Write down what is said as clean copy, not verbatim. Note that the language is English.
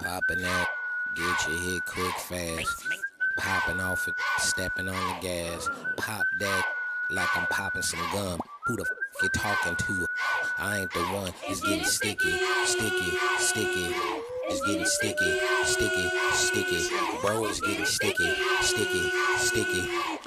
Popping that, get your hit quick fast. Popping off it, stepping on the gas. Pop that like I'm popping some gum. Who the you talking to? I ain't the one. It's getting sticky, sticky, sticky. It's getting sticky, sticky, sticky. Bro, it's getting sticky, sticky, sticky.